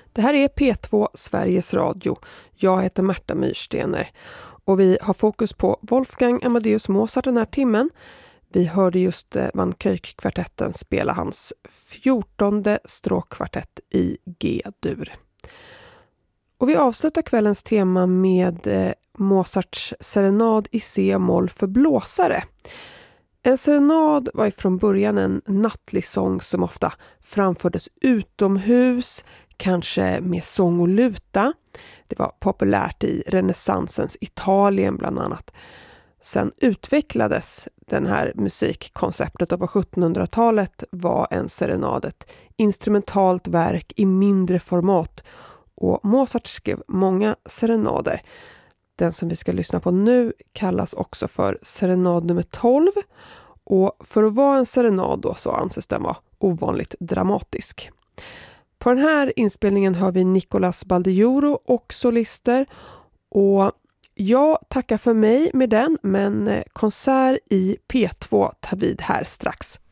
Det här är P2 Sveriges Radio. Jag heter Märta Myrstener och vi har fokus på Wolfgang Amadeus Mozart den här timmen. Vi hörde just Van Kuyk-kvartetten spela hans 14:e stråkkvartett i G-dur. Och vi avslutar kvällens tema med Mozarts serenad i C-moll för blåsare. En serenad var ifrån början en nattlig sång som ofta framfördes utomhus, kanske med sång och luta. Det var populärt i renässansens Italien bland annat. Sen utvecklades den här musikkonceptet och på 1700-talet var en serenad ett instrumentalt verk i mindre format och Mozart skrev många serenader. Den som vi ska lyssna på nu kallas också för serenad nummer 12 och för att vara en serenad då så anses den vara ovanligt dramatisk. På den här inspelningen hör vi Nicolas Baldiuro och solister och jag tackar för mig med den men konsert i P2 tar vid här strax.